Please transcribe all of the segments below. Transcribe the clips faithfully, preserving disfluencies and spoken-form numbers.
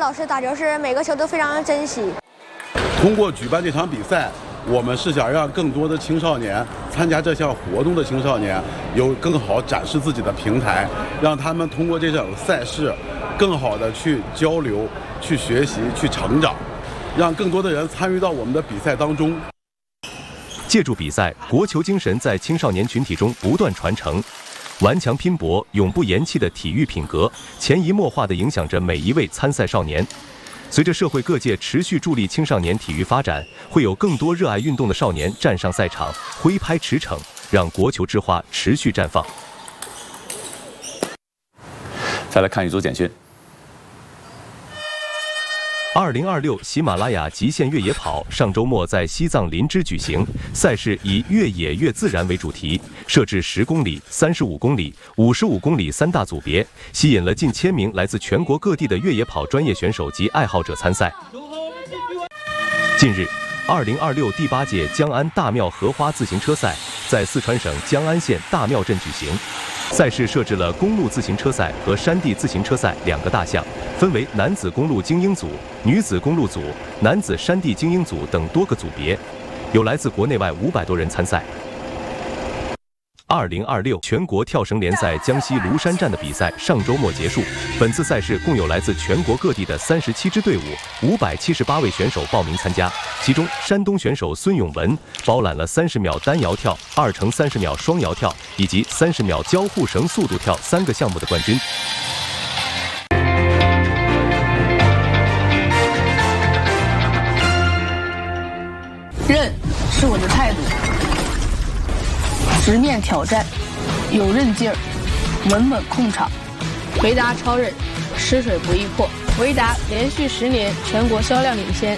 老师打球时，每个球都非常珍惜。 通过举办这场比赛，我们是想让更多的青少年参加这项活动的青少年有更好展示自己的平台，让他们通过这场赛事更好的去交流、去学习、去成长，让更多的人参与到我们的比赛当中。 借助比赛，国球精神在青少年群体中不断传承，顽强拼搏、永不言弃的体育品格，潜移默化地影响着每一位参赛少年。随着社会各界持续助力青少年体育发展，会有更多热爱运动的少年站上赛场，挥拍驰骋，让国球之花持续绽放。 再来看一组简讯。 二零二六喜马拉雅极限越野跑上周末在西藏林芝举行，赛事以越野越自然为主题，设置十公里、三十五公里、五十五公里三大组别，吸引了近千名来自全国各地的越野跑专业选手及爱好者参赛。近日，二零二六第八届江安大庙荷花自行车赛在四川省江安县大庙镇举行。赛事设置了公路自行车赛和山地自行车赛两个大项，分为男子公路精英组、女子公路组、男子山地精英组等多个组别，有来自国内外五百多人参赛。二零二六全国跳绳联赛江西庐山站的比赛上周末结束，本次赛事共有来自全国各地的三十七支队伍、五百七十八位选手报名参加，其中山东选手孙永文包揽了三十秒单摇跳、二乘三十秒双摇跳以及三十秒交互绳速度跳三个项目的冠军。 韧是我的态度。直面挑战，有韧劲儿，稳稳控场。维达超韧，湿水不易破。维达连续十年全国销量领先。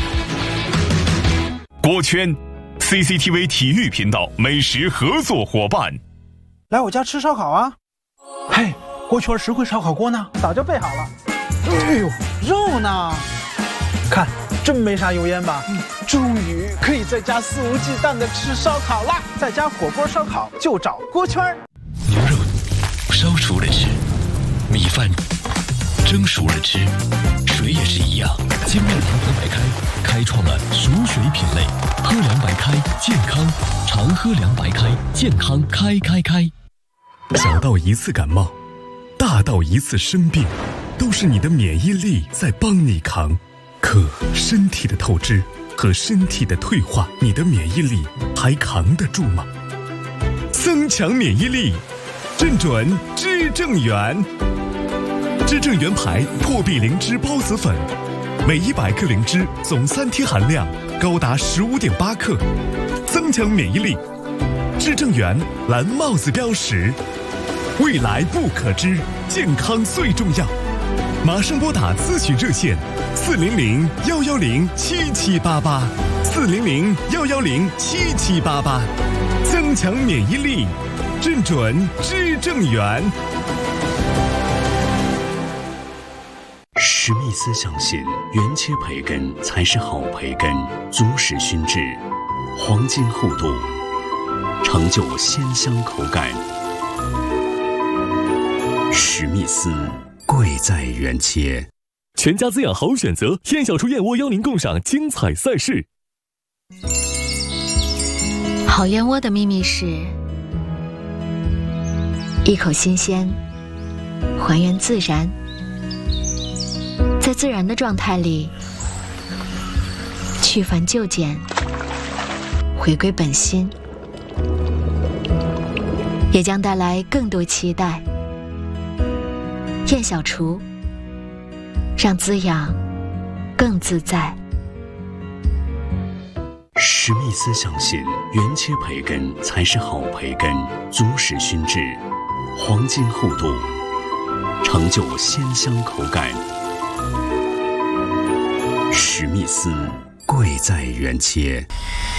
锅圈 ，C C T V 体育频道美食合作伙伴。 来我家吃烧烤啊！嘿，锅圈实惠烧烤锅呢？早就备好了。哎呦，肉呢？看，真没啥油烟吧？嗯，终于可以在家肆无忌惮的吃烧烤啦！在家火锅烧烤就找锅圈。 牛肉烧熟了吃，米饭蒸熟了吃，水也是一样。精酿银河白开开创了熟水品类，喝凉白开健康，常喝凉白开健康开开开。 小到一次感冒，大到一次生病，都是你的免疫力在帮你扛。可身体的透支和身体的退化，你的免疫力还扛得住吗？增强免疫力，正准知正元。知正元牌破壁灵芝孢子粉，每一百克灵芝总三天含量高达十五点八克，增强免疫力。知正元蓝帽子标识，未来不可知，健康最重要。马上拨打咨询热线四零零幺幺零七七八八，四零零幺幺零七七八八，增强免疫力，正准知正元。 史密斯相信，原切培根才是好培根，足史熏制，黄金厚度，成就鲜香口感。史密斯。贵在原切， 全家滋养好选择。燕小厨燕窝邀您共赏精彩赛事。 好燕窝的秘密是一口新鲜，还原自然，在自然的状态里去繁就简，回归本心，也将带来更多期待。燕小厨，让滋养更自在。 史密斯相信，原切培根才是好培根，足史熏制，黄金厚度，成就鲜香口感。史密斯，贵在原切。